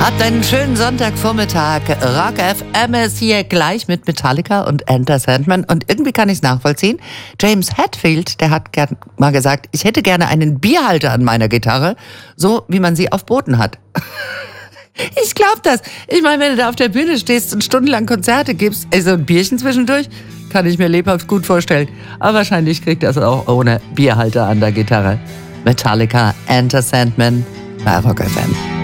Habt einen schönen Sonntagvormittag. Rock FM ist hier gleich mit Metallica und Enter Sandman. Und irgendwie kann ich es nachvollziehen. James Hetfield, der hat mal gesagt, ich hätte gerne einen Bierhalter an meiner Gitarre, so wie man sie auf Booten hat. Ich glaube das. Ich meine, wenn du da auf der Bühne stehst und stundenlang Konzerte gibst, so ein Bierchen zwischendurch, kann ich mir lebhaft gut vorstellen. Aber wahrscheinlich kriegt das auch ohne Bierhalter an der Gitarre. Metallica, Enter Sandman bei Rock FM.